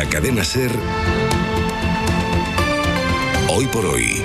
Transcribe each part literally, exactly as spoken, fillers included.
la cadena SER, Hoy por Hoy,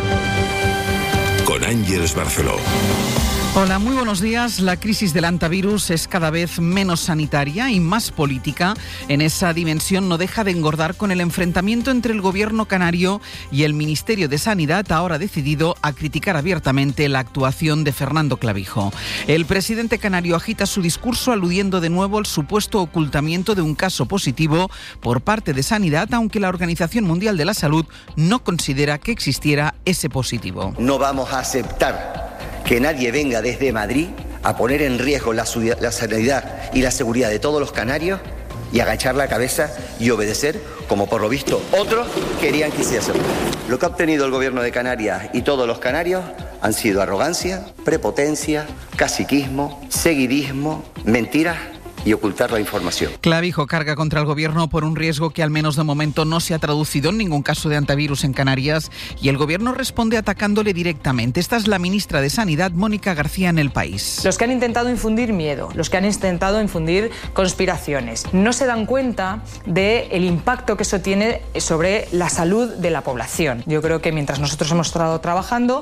con Ángeles Barceló. Hola, muy buenos días. La crisis del hantavirus es cada vez menos sanitaria y más política. En esa dimensión no deja de engordar con el enfrentamiento entre el gobierno canario y el Ministerio de Sanidad, ahora decidido a criticar abiertamente la actuación de Fernando Clavijo. El presidente canario agita su discurso aludiendo de nuevo al supuesto ocultamiento de un caso positivo por parte de Sanidad, aunque la Organización Mundial de la Salud no considera que existiera ese positivo. No vamos a aceptar que nadie venga desde Madrid a poner en riesgo la, la sanidad y la seguridad de todos los canarios y agachar la cabeza y obedecer, como por lo visto otros querían que hiciese. Lo que ha obtenido el gobierno de Canarias y todos los canarios han sido arrogancia, prepotencia, caciquismo, seguidismo, mentiras y ocultar la información. Clavijo carga contra el gobierno por un riesgo que al menos de momento no se ha traducido en ningún caso de hantavirus en Canarias, y el gobierno responde atacándole directamente. Esta es la ministra de Sanidad, Mónica García, en El País. Los que han intentado infundir miedo, los que han intentado infundir conspiraciones, no se dan cuenta del impacto que eso tiene sobre la salud de la población. Yo creo que mientras nosotros hemos estado trabajando,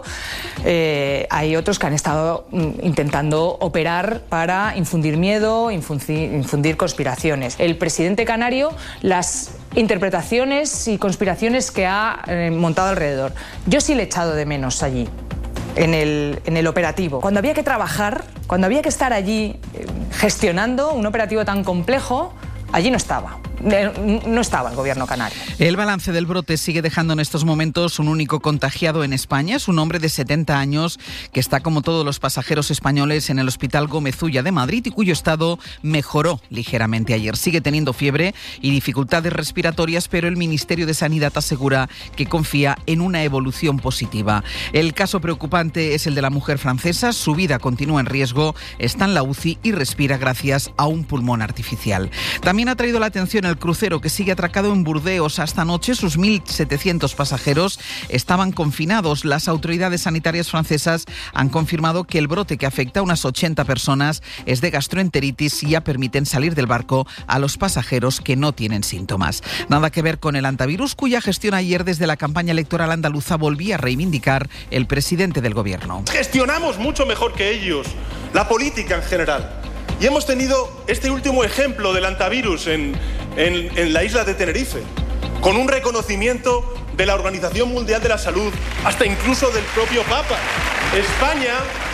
eh, hay otros que han estado mm, intentando operar para infundir miedo, infundir infundir conspiraciones. El presidente canario, las interpretaciones y conspiraciones que ha eh, montado alrededor. Yo sí le he echado de menos allí, en el, en el operativo. Cuando había que trabajar, cuando había que estar allí eh, gestionando un operativo tan complejo, allí no estaba. No estaba el gobierno canario. El balance del brote sigue dejando en estos momentos un único contagiado en España. Es un hombre de setenta años que está, como todos los pasajeros españoles, en el Hospital Gómez Ulla de Madrid y cuyo estado mejoró ligeramente ayer. Sigue teniendo fiebre y dificultades respiratorias, pero el Ministerio de Sanidad asegura que confía en una evolución positiva. El caso preocupante es el de la mujer francesa. Su vida continúa en riesgo, está en la U C I y respira gracias a un pulmón artificial. También ha traído la atención el crucero que sigue atracado en Burdeos. Hasta anoche sus mil setecientos pasajeros estaban confinados. Las autoridades sanitarias francesas han confirmado que el brote, que afecta a unas ochenta personas, es de gastroenteritis y ya permiten salir del barco a los pasajeros que no tienen síntomas. Nada que ver con el hantavirus, cuya gestión ayer desde la campaña electoral andaluza volvía a reivindicar el presidente del gobierno. Gestionamos mucho mejor que ellos la política en general. Y hemos tenido este último ejemplo del hantavirus en, en, en la isla de Tenerife, con un reconocimiento de la Organización Mundial de la Salud, hasta incluso del propio Papa. España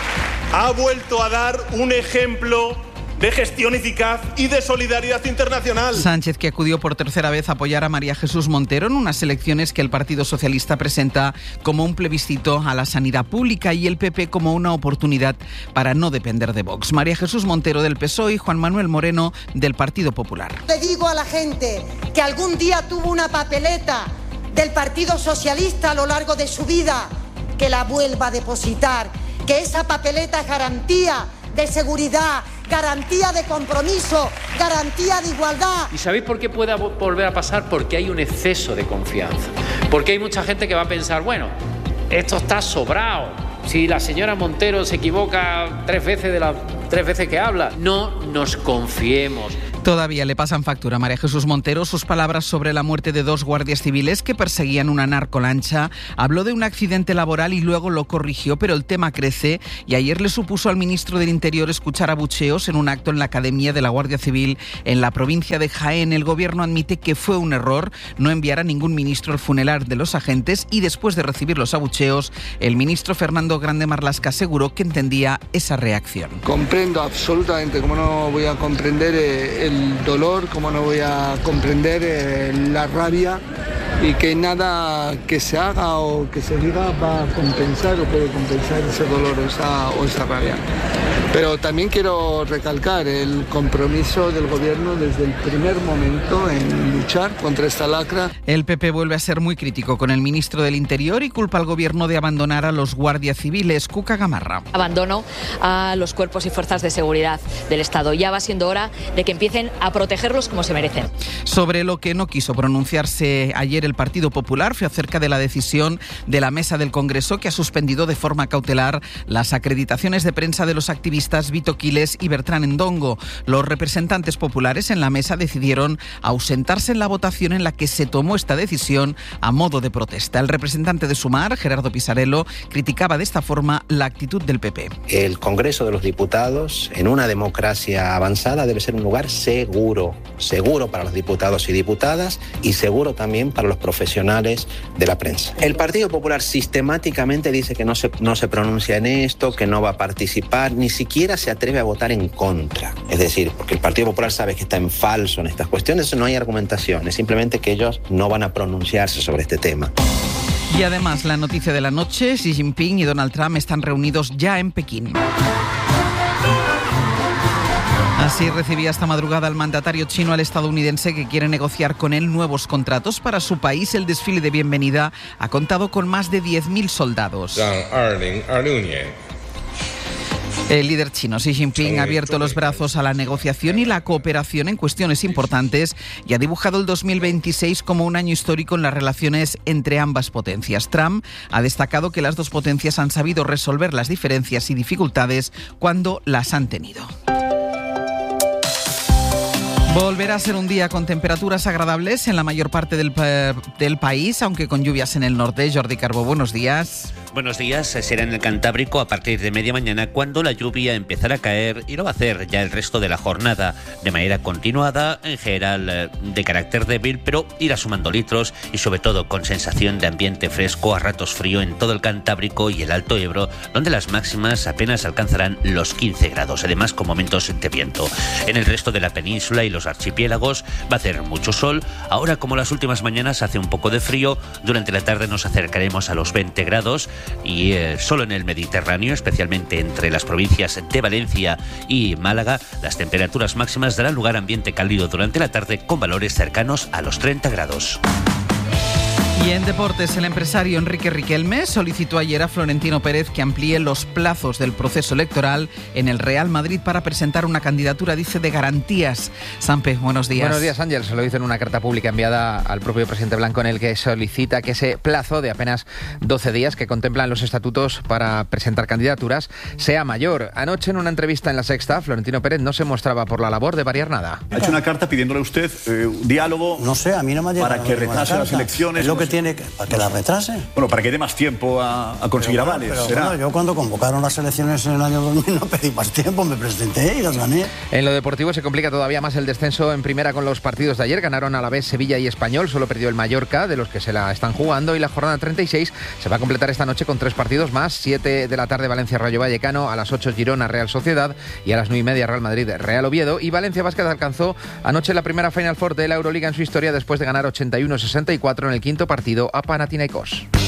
ha vuelto a dar un ejemplo de gestión eficaz y de solidaridad internacional. Sánchez, que acudió por tercera vez a apoyar a María Jesús Montero en unas elecciones que el Partido Socialista presenta como un plebiscito a la sanidad pública, y el P P como una oportunidad para no depender de Vox. María Jesús Montero del P S O E y Juan Manuel Moreno del Partido Popular. Le digo a la gente que algún día tuvo una papeleta del Partido Socialista a lo largo de su vida, que la vuelva a depositar, que esa papeleta es garantía de seguridad, garantía de compromiso, garantía de igualdad. ¿Y sabéis por qué puede volver a pasar? Porque hay un exceso de confianza. Porque hay mucha gente que va a pensar, bueno, esto está sobrado. Si la señora Montero se equivoca tres veces de las tres veces que habla, no nos confiemos. Todavía le pasan factura a María Jesús Montero sus palabras sobre la muerte de dos guardias civiles que perseguían una narcolancha. Habló de un accidente laboral y luego lo corrigió, pero el tema crece y ayer le supuso al ministro del Interior escuchar abucheos en un acto en la Academia de la Guardia Civil en la provincia de Jaén. El gobierno admite que fue un error no enviar a ningún ministro al funeral de los agentes, y después de recibir los abucheos, el ministro Fernando Grande Marlaska aseguró que entendía esa reacción. Comprendo absolutamente, como no voy a comprender eh, el el dolor, como no voy a comprender eh, la rabia, y que nada que se haga o que se diga va a compensar o puede compensar ese dolor o esa, o esa rabia. Pero también quiero recalcar el compromiso del gobierno desde el primer momento en luchar contra esta lacra. El P P vuelve a ser muy crítico con el ministro del Interior y culpa al gobierno de abandonar a los guardias civiles. Cuca Gamarra. Abandono a los cuerpos y fuerzas de seguridad del Estado. Ya va siendo hora de que empiecen a protegerlos como se merecen. Sobre lo que no quiso pronunciarse ayer el del Partido Popular fue acerca de la decisión de la Mesa del Congreso, que ha suspendido de forma cautelar las acreditaciones de prensa de los activistas Vito Quiles y Bertrán Endongo. Los representantes populares en la mesa decidieron ausentarse en la votación en la que se tomó esta decisión a modo de protesta. El representante de Sumar, Gerardo Pisarello, criticaba de esta forma la actitud del P P. El Congreso de los Diputados, en una democracia avanzada, debe ser un lugar seguro, seguro para los diputados y diputadas y seguro también para los profesionales de la prensa. El Partido Popular sistemáticamente dice que no se, no se pronuncia en esto, que no va a participar, ni siquiera se atreve a votar en contra. Es decir, porque el Partido Popular sabe que está en falso en estas cuestiones, no hay argumentación, es simplemente que ellos no van a pronunciarse sobre este tema. Y además, la noticia de la noche, Xi Jinping y Donald Trump están reunidos ya en Pekín. Así recibía esta madrugada el mandatario chino al estadounidense, que quiere negociar con él nuevos contratos para su país. El desfile de bienvenida ha contado con más de diez mil soldados. El líder chino Xi Jinping ha abierto los brazos a la negociación y la cooperación en cuestiones importantes y ha dibujado el dos mil veintiséis como un año histórico en las relaciones entre ambas potencias. Trump ha destacado que las dos potencias han sabido resolver las diferencias y dificultades cuando las han tenido. Volverá a ser un día con temperaturas agradables en la mayor parte del, del país, aunque con lluvias en el norte. Jordi Carbó, buenos días. Buenos días. Será en el Cantábrico a partir de media mañana cuando la lluvia empezará a caer y lo va a hacer ya el resto de la jornada de manera continuada, en general de carácter débil, pero irá sumando litros y sobre todo con sensación de ambiente fresco, a ratos frío en todo el Cantábrico y el Alto Ebro, donde las máximas apenas alcanzarán los quince grados, además con momentos de viento. En el resto de la península y los archipiélagos va a hacer mucho sol. Ahora, como las últimas mañanas, hace un poco de frío. Durante la tarde nos acercaremos a los veinte grados y eh, solo en el Mediterráneo, especialmente entre las provincias de Valencia y Málaga, las temperaturas máximas darán lugar a ambiente cálido durante la tarde con valores cercanos a los treinta grados. Y en deportes, el empresario Enrique Riquelme solicitó ayer a Florentino Pérez que amplíe los plazos del proceso electoral en el Real Madrid para presentar una candidatura, dice, de garantías. Sampe, buenos días. Buenos días, Ángel. Se lo dice en una carta pública enviada al propio presidente blanco, en el que solicita que ese plazo de apenas doce días que contemplan los estatutos para presentar candidaturas sea mayor. Anoche, en una entrevista en La Sexta, Florentino Pérez no se mostraba por la labor de variar nada. Ha hecho una carta pidiéndole a usted eh, un diálogo. No sé, a mí no me ha llegado para que retrase las elecciones. Es lo que tiene que, para que la retrase. Bueno, para que dé más tiempo a, a conseguir pero bueno, avales. Pero ¿será? bueno, yo cuando convocaron las elecciones en el año dos mil no pedí más tiempo, me presenté y las gané. En lo deportivo se complica todavía más el descenso en primera con los partidos de ayer. Ganaron Alavés, Sevilla y Español. Solo perdió el Mallorca, de los que se la están jugando. Y la jornada treinta y seis se va a completar esta noche con tres partidos más. siete de la tarde Valencia Rayo Vallecano, a las ocho Girona Real Sociedad y a las nueve y media Real Madrid Real Oviedo. Y Valencia Basket alcanzó anoche la primera Final Four de la Euroliga en su historia después de ganar ochenta y uno a sesenta y cuatro en el quinto partido a Panathinaikos.